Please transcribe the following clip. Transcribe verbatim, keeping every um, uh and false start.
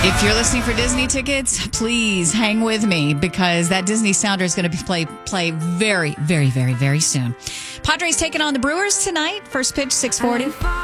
If you're listening for Disney tickets, please hang with me because that Disney Sounder is going to play play very, very, very, very soon. Padres taking on the Brewers tonight. First pitch, six forty.